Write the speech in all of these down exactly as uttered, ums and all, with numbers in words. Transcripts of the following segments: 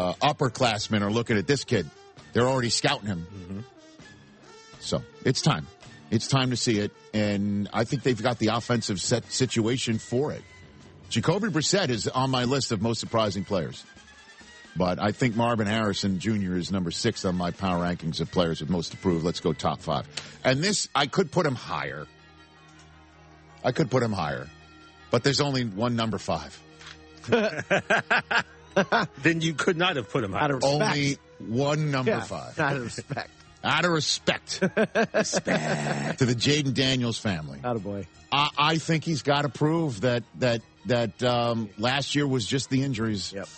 uh, upperclassmen are looking at this kid. They're already scouting him. Mm-hmm. So it's time. It's time to see it, and I think they've got the offensive set situation for it. Jacoby Brissett is on my list of most surprising players. But I think Marvin Harrison Junior is number six on my power rankings of players with most improved. Let's go top five. And this, I could put him higher. I could put him higher. But there's only one number five. Then you could not have put him higher. Out of respect. Only one number Yeah, five. out of respect. Out of respect. Respect. To the Jaden Daniels family. Out of boy. I, I think he's got to prove that, that, that um, last year was just the injuries. Yep.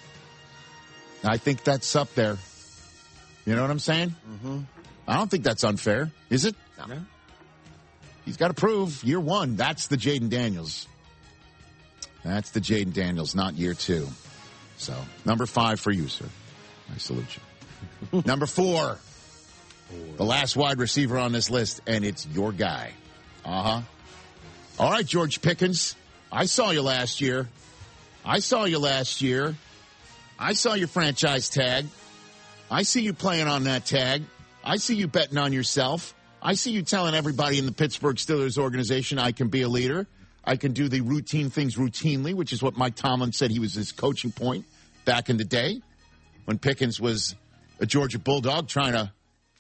I think that's up there. You know what I'm saying? Mm-hmm. I don't think that's unfair, is it? No. He's got to prove year one. That's the Jaden Daniels. That's the Jaden Daniels, not year two. So, number five for you, sir. I salute you. Number four, the last wide receiver on this list, and it's your guy. Uh-huh. All right, George Pickens. I saw you last year. I saw you last year. I saw your franchise tag. I see you playing on that tag. I see you betting on yourself. I see you telling everybody in the Pittsburgh Steelers organization, I can be a leader. I can do the routine things routinely, which is what Mike Tomlin said he was his coaching point back in the day when Pickens was a Georgia Bulldog trying to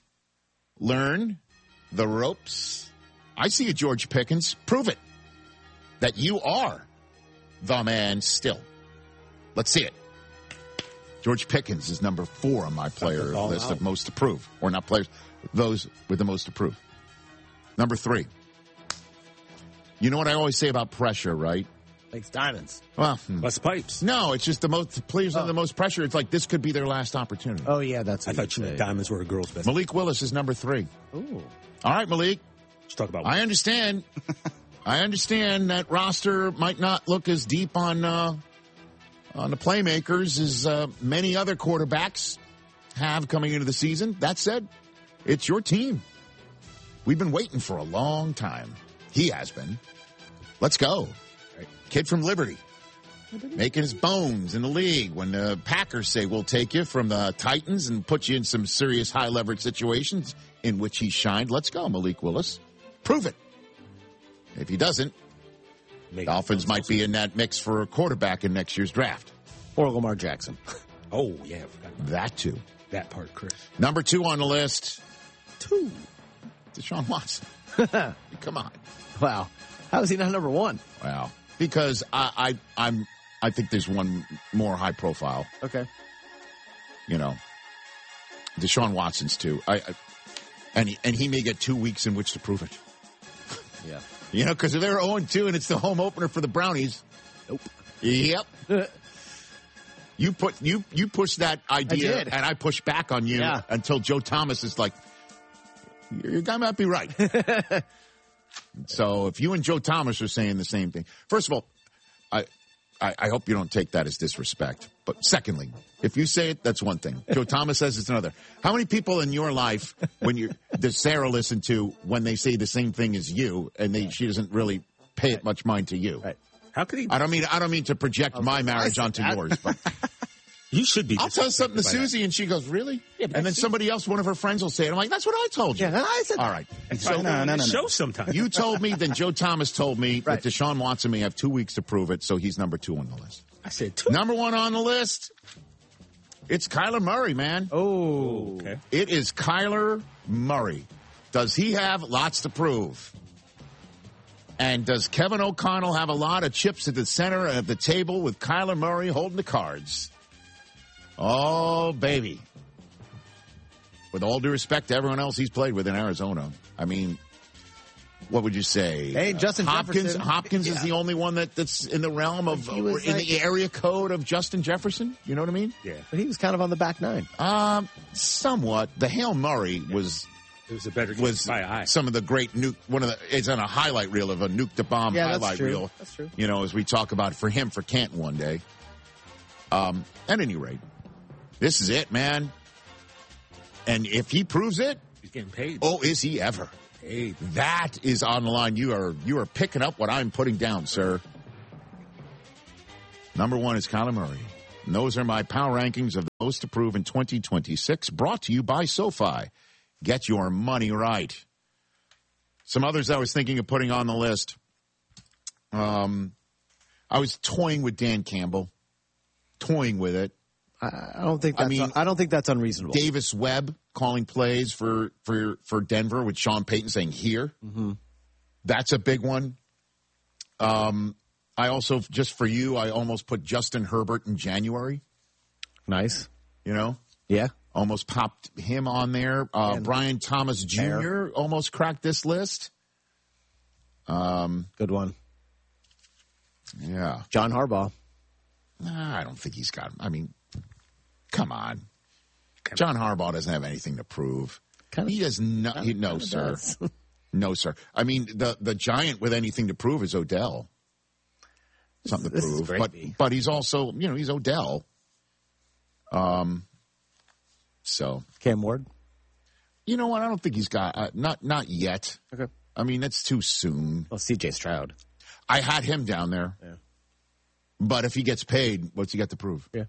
learn the ropes. I see you, George Pickens. Prove it that you are the man still. Let's see it. George Pickens is number four on my player list out. of most approved. Or not players, those with the most approved. Number three. You know what I always say about pressure, right? Makes diamonds. Well, hmm. Bust pipes. no, it's just the most, the players Oh. under the most pressure. It's like this could be their last opportunity. Oh, yeah, that's I what thought you you'd meant say. diamonds were a girl's best. Malik Willis is number three. Ooh. All right, Malik. Let's talk about I understand. I understand that roster might not look as deep on uh, on the playmakers as uh, many other quarterbacks have coming into the season. That said, it's your team. We've been waiting for a long time. He has been. Let's go. Kid from Liberty. Making his bones in the league when the Packers say we'll take you from the Titans and put you in some serious high leverage situations in which he shined. Let's go, Malik Willis. Prove it. If he doesn't, Make Dolphins might be in that mix for a quarterback in next year's draft. Or Lamar Jackson. Oh, yeah. I forgot about That too. that part, Chris. Number two on the list, Two. Deshaun Watson. Come on. Wow. How is he not number one? Wow. Because I, I, I'm, I think there's one more high profile. Okay. You know, Deshaun Watson's too. I, I and he, and he may get two weeks in which to prove it. Yeah. You know, because if they're oh and two and it's the home opener for the Brownies. Nope. Yep. You put you you push that idea, I did. and I push back on you Yeah. until Joe Thomas is like, "Your guy might be right." So if you and Joe Thomas are saying the same thing, first of all, I, I I hope you don't take that as disrespect. But secondly, if you say it, that's one thing. Joe Thomas says it's another. How many people in your life, when you does Sarah listen to when they say the same thing as you, and they she doesn't really pay it much mind to you? Right. How could he? I don't mean I don't mean to project my marriage onto that. yours, but You should be. I'll tell something to disrespected by that. Susie, and she goes, "Really?" Yeah, but and then that's- somebody else, one of her friends, will say it. I'm like, "That's what I told you." Yeah, I said All right. So No, no, no, no. Show sometime. You told me, then Joe Thomas told me Right. that Deshaun Watson may have two weeks to prove it, so he's number two on the list. I said two. Number one on the list, it's Kyler Murray, man. Oh. Okay. It is Kyler Murray. Does he have lots to prove? And does Kevin O'Connell have a lot of chips at the center of the table with Kyler Murray holding the cards? Oh, baby. With all due respect to everyone else he's played with in Arizona, I mean, what would you say? Hey, Justin Hopkins. Jefferson. Hopkins is Yeah. the only one that, that's in the realm of, He was in like- the area code of Justin Jefferson. You know what I mean? Yeah. But he was kind of on the back nine. Um, somewhat. The Hail Murray was It was a better game was by eye. some of the great nuke. One of the it's on a highlight reel of a nuke the bomb Yeah, that's highlight true. reel. That's true. You know, as we talk about for him for Canton one day. Um, at any rate, this is it, man. And if he proves it, He's getting paid. oh, is he ever? Paid. That is on the line. You are you are picking up what I'm putting down, sir. Number one is Kyler Murray. And those are my power rankings of the most to prove in twenty twenty-six, brought to you by SoFi. Get your money right. Some others I was thinking of putting on the list. Um, I was toying with Dan Campbell, toying with it. I, I don't think that's, I mean, I don't think that's unreasonable. Davis Webb calling plays for, for, for Denver with Sean Payton saying here. Mm-hmm. That's a big one. Um, I also, just for you, I almost put Justin Herbert in January. Nice. You know? Yeah. Almost popped him on there. Uh, Brian Thomas Junior almost cracked this list. Um, Good one. Yeah. John Harbaugh. Nah, I don't think he's got, I mean, come on. John Harbaugh doesn't have anything to prove. Kind of, he does not. He, no, sir. Does. No, sir. I mean, the, the giant with anything to prove is Odell. Something to This is prove. great. But, but he's also, you know, he's Odell. Um, so. Cam Ward? You know what? I don't think he's got, uh, not not yet. Okay. I mean, that's too soon. Well, C J Stroud. I had him down there. Yeah. But if he gets paid, what's he got to prove? Yeah.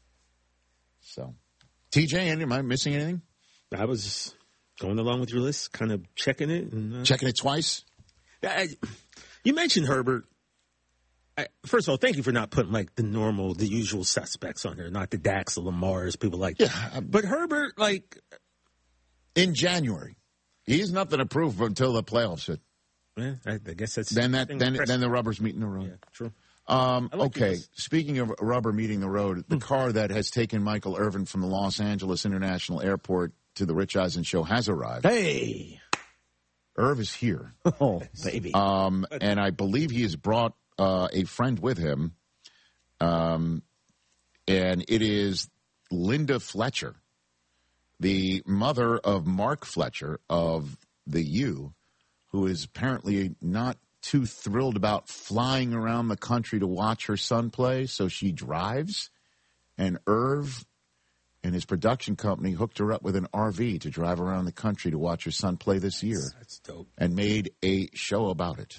So. T J, am I missing anything? I was going along with your list, kind of checking it. And, uh, Checking it twice? I, you mentioned Herbert. I, first of all, thank you for not putting like the normal, the usual suspects on there, not the Dax, the Lamars, people like that. Yeah. But Herbert, like. In January. He's nothing to prove until the playoffs hit. Yeah, I, I guess that's. Then that then impressive. then the rubber's meeting the road. Yeah, true. Um, like okay, this. speaking of rubber meeting the road, the car that has taken Michael Irvin from the Los Angeles International Airport to the Rich Eisen Show has arrived. Hey. Irv is here. Oh, baby. Um, and I believe he has brought uh, a friend with him. Um, and it is Linda Fletcher, the mother of Mark Fletcher of the U, who is apparently not too thrilled about flying around the country to watch her son play, so she drives. And Irv and his production company hooked her up with an R V to drive around the country to watch her son play this year. That's dope. And made a show about it.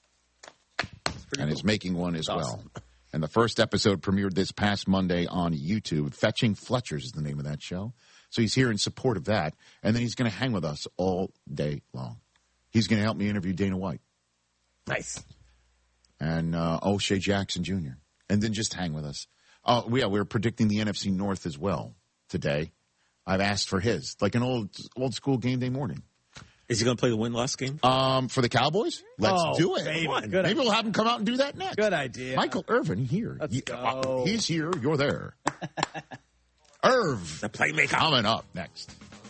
And cool. is making one as That's well. awesome. And the first episode premiered this past Monday on YouTube. Fetching Fletchers is the name of that show. So he's here in support of that. And then he's going to hang with us all day long. He's going to help me interview Dana White. Nice. And uh, O'Shea Jackson Junior And then just hang with us. Oh, yeah, we're predicting the N F C North as well today. I've asked for his, like an old old school game day morning. Is he going to play the win-loss game? Um, for the Cowboys? Let's Oh, do it. baby. Come on. Good Maybe we'll have him come out and do that next. Good idea. Michael Irvin here. Let's He- go. uh, he's here. You're there. Irv. The playmaker. Coming up next.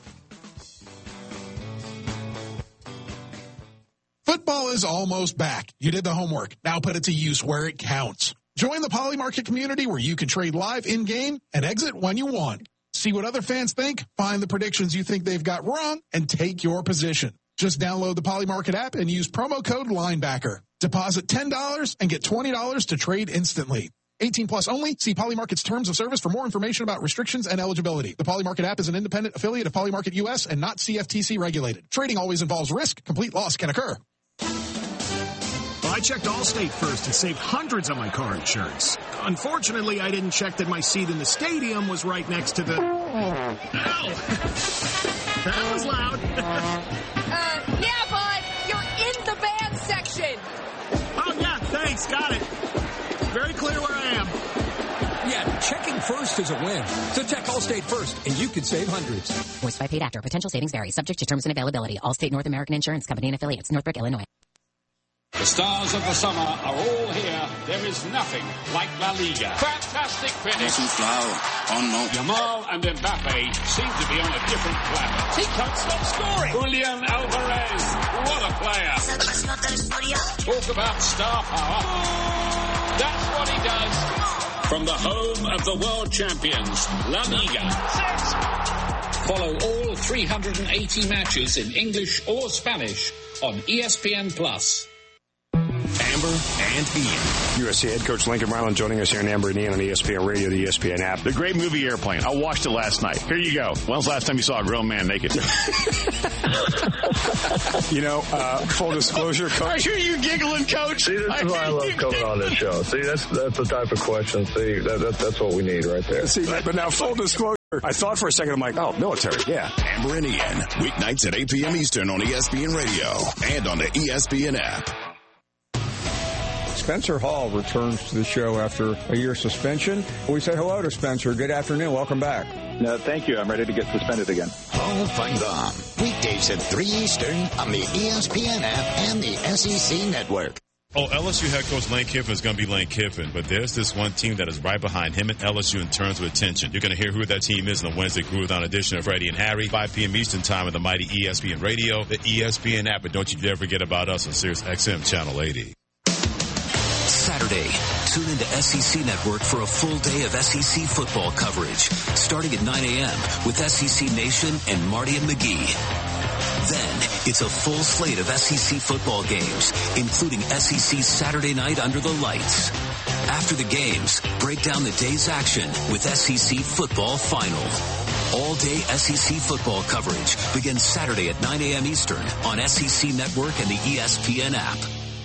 Football is almost back. You did the homework. Now put it to use where it counts. Join the Poly Market community where you can trade live in-game and exit when you want. See what other fans think, find the predictions you think they've got wrong, and take your position. Just download the Poly Market app and use promo code Linebacker. Deposit ten dollars and get twenty dollars to trade instantly. eighteen plus only. See Poly Market's terms of service for more information about restrictions and eligibility. The Poly Market app is an independent affiliate of Poly Market U S and not C F T C regulated. Trading always involves risk. Complete loss can occur. Well, I checked Allstate first and saved hundreds on my car insurance. Unfortunately, I didn't check that my seat in the stadium was right next to the... Ow! That was loud. Uh, yeah, bud, you're in the band section. Oh, yeah, thanks, got it. Very clear where I am. Yeah, checking first is a win. So check Allstate first, and you could save hundreds. Voiced by paid actor. Potential savings vary. Subject to terms and availability. Allstate North American Insurance Company and affiliates. Northbrook, Illinois. The stars of the summer are all here. There is nothing like La Liga. Fantastic finish. Oh no. Yamal and Mbappe seem to be on a different planet. He can't stop scoring. Julian Alvarez, what a player. Talk about star power. That's what he does. From the home of the world champions, La Liga. Follow all three hundred eighty matches in English or Spanish on E S P N Plus. Amber, and Ian. U S C head coach Lincoln Riley joining us here in Amber and Ian on E S P N Radio, the E S P N app. The great movie Airplane. I watched it last night. Here you go. When's the last time you saw a grown man naked? You know, uh, full disclosure, Coach. I hear you giggling, Coach. See, this is why I love coming on this show. See, that's that's the type of question. See, that, that, that's what we need right there. See, but now full disclosure. I thought for a second, I'm like, oh, military, yeah. Amber and Ian, weeknights at eight p.m. Eastern on E S P N Radio and on the E S P N app. Spencer Hall returns to the show after a year suspension. We say hello to Spencer. Good afternoon. Welcome back. No, thank you. I'm ready to get suspended again. Hall find on weekdays at three Eastern on the E S P N app and the S E C network. Oh, L S U head coach Lane Kiffin is going to be Lane Kiffin, but there's this one team that is right behind him and L S U in terms of attention. You're going to hear who that team is in the Wednesday Groove Down edition of Freddie and Harry, five p.m. Eastern time on the mighty E S P N Radio, the E S P N app, and don't you dare forget about us on Sirius X M Channel eighty. Saturday, tune into S E C Network for a full day of S E C football coverage, starting at nine a.m. with S E C Nation and Marty and McGee. Then, it's a full slate of S E C football games, including S E C Saturday Night Under the Lights. After the games, break down the day's action with S E C Football Final. All-day S E C football coverage begins Saturday at nine a.m. Eastern on S E C Network and the E S P N app.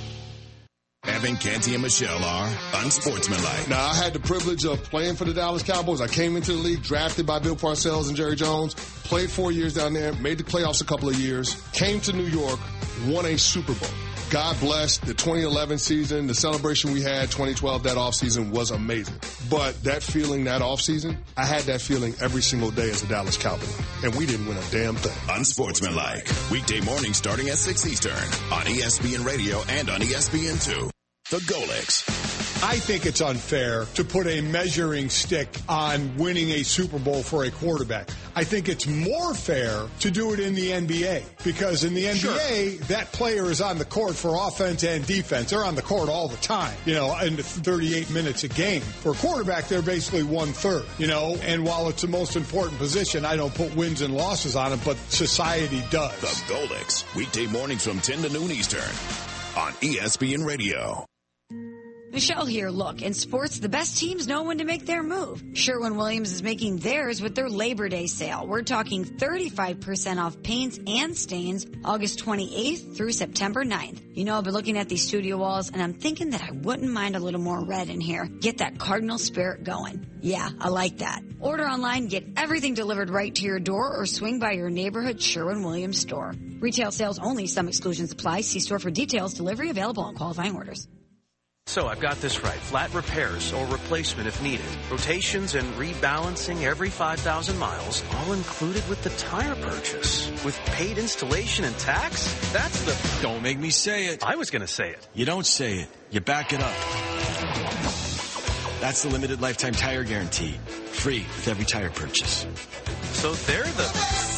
Evan Canty and Michelle are unsportsmanlike. Now, I had the privilege of playing for the Dallas Cowboys. I came into the league drafted by Bill Parcells and Jerry Jones, played four years down there, made the playoffs a couple of years, came to New York, won a Super Bowl. God bless the twenty eleven season. The celebration we had twenty twelve, that offseason, was amazing. But that feeling that offseason, I had that feeling every single day as a Dallas Cowboy. And we didn't win a damn thing. Unsportsmanlike. Weekday morning starting at six Eastern on E S P N Radio and on E S P N two. The Golix. I think it's unfair to put a measuring stick on winning a Super Bowl for a quarterback. I think it's more fair to do it in the N B A because in the N B A, sure, that player is on the court for offense and defense. They're on the court all the time, you know, in thirty-eight minutes a game. For a quarterback, they're basically one-third, you know, and while it's the most important position, I don't put wins and losses on it, but society does. The Golix. Weekday mornings from ten to noon Eastern on E S P N Radio. Michelle here. Look, in sports, the best teams know when to make their move. Sherwin-Williams is making theirs with their Labor Day sale. We're talking thirty-five percent off paints and stains August twenty-eighth through September ninth. You know, I've been looking at these studio walls, and I'm thinking that I wouldn't mind a little more red in here. Get that Cardinal spirit going. Yeah, I like that. Order online, get everything delivered right to your door, or swing by your neighborhood Sherwin-Williams store. Retail sales only. Some exclusions apply. See store for details. Delivery available on qualifying orders. So I've got this right. Flat repairs or replacement if needed. Rotations and rebalancing every five thousand miles, all included with the tire purchase. With paid installation and tax? That's the... Don't make me say it. I was going to say it. You don't say it. You back it up. That's the limited lifetime tire guarantee. Free with every tire purchase. So they're the...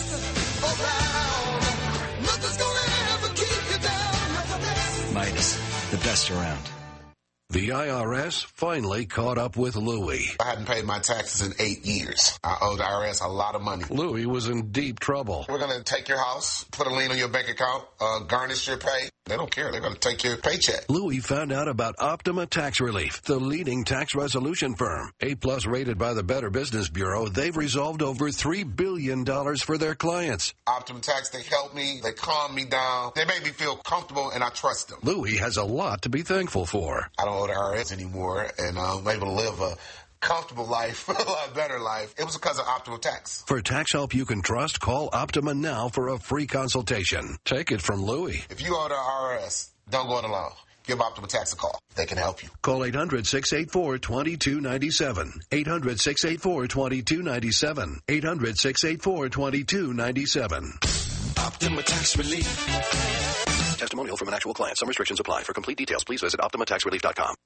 Midas, the best around. The I R S finally caught up with Louie. I hadn't paid my taxes in eight years. I owe the I R S a lot of money. Louie was in deep trouble. We're going to take your house, put a lien on your bank account, uh, garnish your pay. They don't care. They're going to take your paycheck. Louie found out about Optima Tax Relief, the leading tax resolution firm. A-plus rated by the Better Business Bureau, they've resolved over three billion dollars for their clients. Optima Tax, they help me. They calm me down. They make me feel comfortable, and I trust them. Louie has a lot to be thankful for. I don't owe the I R S anymore, and I'm able to live a comfortable life, a lot better life. It was because of Optima Tax. For tax help you can trust, call Optima now for a free consultation. Take it from Louie. If you owe the I R S, don't go it alone. Give Optima Tax a call. They can help you. Call eight hundred, six eight four, two two nine seven. eight hundred, six eight four, two two nine seven. eight hundred, six eight four, two two nine seven. Optima Tax Relief. Testimonial from an actual client. Some restrictions apply. For complete details, please visit Optima Tax Relief dot com.